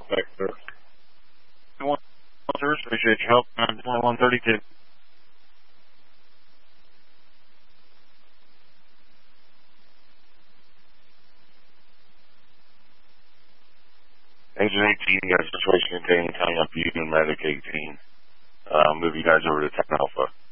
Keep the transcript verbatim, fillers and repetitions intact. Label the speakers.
Speaker 1: suspect, sir.
Speaker 2: One, sir, appreciate your help. nine twenty-one thirty-two.
Speaker 3: Agent eighteen, you got a situation containing Tanya P. Medic eighteen. Uh, I'll move you guys over to ten Alpha.